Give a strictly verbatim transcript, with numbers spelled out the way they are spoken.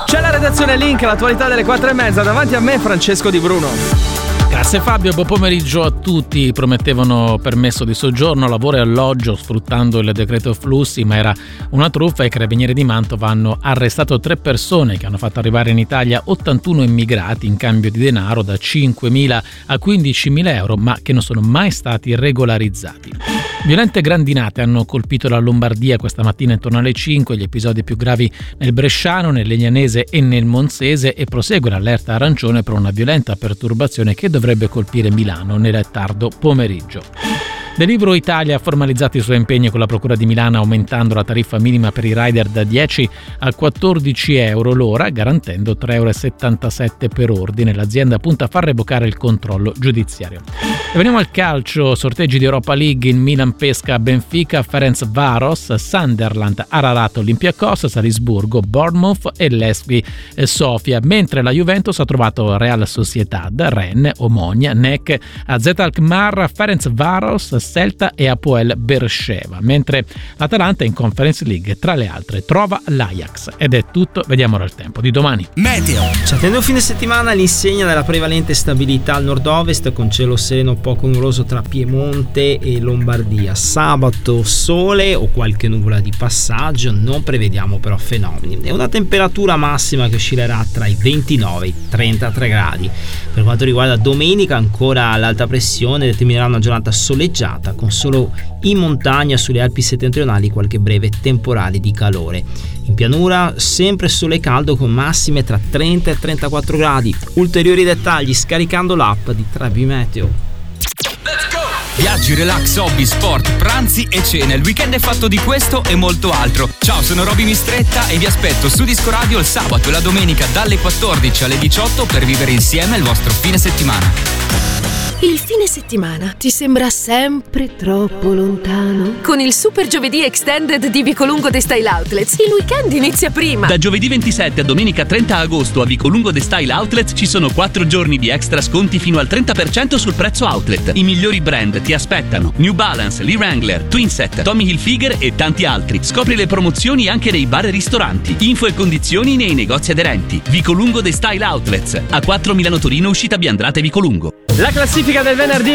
C'è la redazione Link, l'attualità delle quattro e mezza. Davanti a me Francesco Di Bruno. Grazie Fabio, buon pomeriggio a tutti. Promettevano permesso di soggiorno, lavoro e alloggio sfruttando il decreto flussi, ma era una truffa e i carabinieri di Mantova hanno arrestato tre persone che hanno fatto arrivare in Italia ottantuno immigrati in cambio di denaro da cinquemila a quindicimila euro, ma che non sono mai stati regolarizzati. Violente grandinate hanno colpito la Lombardia questa mattina intorno alle cinque, gli episodi più gravi nel Bresciano, nel Legnanese e nel Monzese, e prosegue l'allerta arancione per una violenta perturbazione che dovrebbe colpire Milano nel tardo pomeriggio. Deliveroo Italia ha formalizzato i suoi impegni con la Procura di Milano aumentando la tariffa minima per i rider da dieci a quattordici euro l'ora, garantendo tre virgola settantasette euro per ordine. L'azienda punta a far revocare il controllo giudiziario. E veniamo al calcio, sorteggi di Europa League in Milan Pesca Benfica, Ferencvaros, Sunderland, Ararat Olympiacos, Salisburgo, Bournemouth e Lesbi Sofia, mentre la Juventus ha trovato Real Sociedad, Rennes, Omonia, N E C, A Z Alkmaar, Ferencvaros, Celta e Apoel Beersheva, mentre l'Atalanta in Conference League tra le altre trova l'Ajax. Ed è tutto, vediamo ora il tempo di domani. Meteo. Ci attende un fine settimana all'insegna della prevalente stabilità al nord-ovest, con cielo sereno poco nuvoloso tra Piemonte e Lombardia. Sabato sole o qualche nuvola di passaggio, non prevediamo però fenomeni, e una temperatura massima che oscillerà tra i ventinove e i trentatré gradi. Per quanto riguarda domenica, ancora l'alta pressione determinerà una giornata soleggiata, con solo in montagna sulle Alpi settentrionali qualche breve temporale di calore. In pianura sempre sole caldo con massime tra trenta e trentaquattro gradi. Ulteriori dettagli scaricando l'app di Trebi Meteo. Viaggi, relax, hobby, sport, pranzi e cene. Il weekend è fatto di questo e molto altro. Ciao, sono Roby Mistretta e vi aspetto su Disco Radio il sabato e la domenica dalle quattordici alle diciotto per vivere insieme il vostro fine settimana. Il fine settimana ti sembra sempre troppo lontano? Con il Super Giovedì Extended di Vicolungo The Style Outlets, il weekend inizia prima. Da giovedì ventisette a domenica trenta agosto a Vicolungo The Style Outlets ci sono quattro giorni di extra sconti fino al trenta per cento sul prezzo outlet. I migliori brand ti aspettano: New Balance, Lee Wrangler, Twinset, Tommy Hilfiger e tanti altri. Scopri le promozioni anche nei bar e ristoranti. Info e condizioni nei negozi aderenti. Vicolungo The Style Outlets, a quattro Milano Torino, uscita Biandrate Vicolungo. La classifica del venerdì